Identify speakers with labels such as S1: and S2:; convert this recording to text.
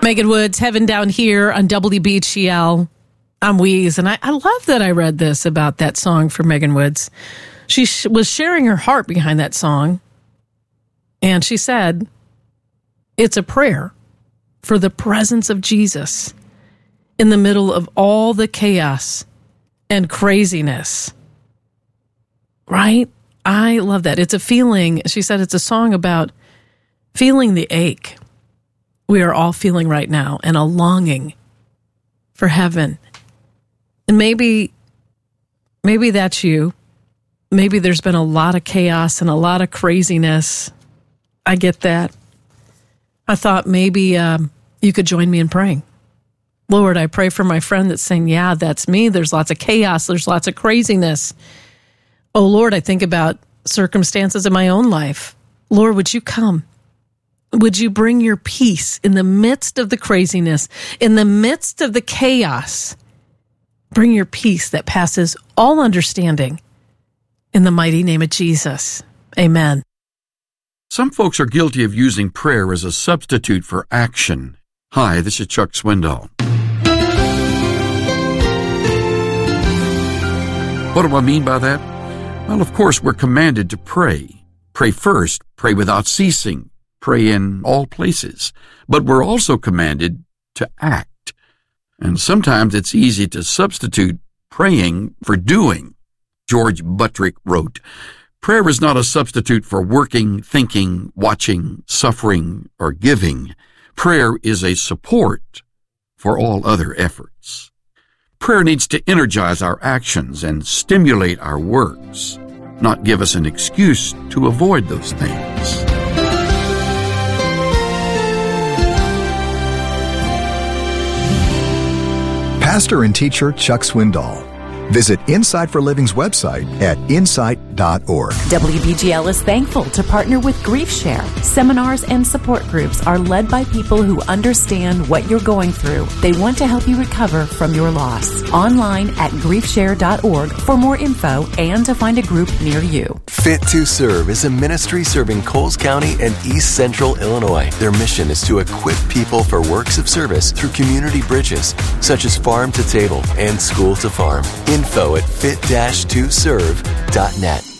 S1: Megan Woods, Heaven Down Here on WBGL. I'm Weeze, and I love that I read this about that song for Megan Woods. She was sharing her heart behind that song, and she said, it's a prayer for the presence of Jesus in the middle of all the chaos and craziness. Right? I love that. It's a feeling. She said it's a song about feeling the ache we are all feeling right now and a longing for heaven. And maybe that's you. Maybe there's been a lot of chaos and a lot of craziness. I get that. I thought maybe you could join me in praying. Lord, I pray for my friend that's saying, yeah, that's me. There's lots of chaos. There's lots of craziness. Oh, Lord, I think about circumstances in my own life. Lord, would you come? Would you bring your peace in the midst of the craziness, in the midst of the chaos? Bring your peace that passes all understanding in the mighty name of Jesus. Amen.
S2: Some folks are guilty of using prayer as a substitute for action. Hi, this is Chuck Swindoll. What do I mean by that? Well, of course, we're commanded to pray. Pray first, pray without ceasing. Pray in all places, but we're also commanded to act. And sometimes it's easy to substitute praying for doing. George Buttrick wrote, prayer is not a substitute for working, thinking, watching, suffering, or giving. Prayer is a support for all other efforts. Prayer needs to energize our actions and stimulate our works, not give us an excuse to avoid those things.
S3: Pastor and teacher Chuck Swindoll. Visit Insight for Living's website at insight.org.
S4: WBGL is thankful to partner with GriefShare. Seminars and support groups are led by people who understand what you're going through. They want to help you recover from your loss. Online at griefshare.org for more info and to find a group near you.
S5: Fit to Serve is a ministry serving Coles County and East Central Illinois. Their mission is to equip people for works of service through community bridges, such as farm to table and school to farm. Info at fit-2serve.net.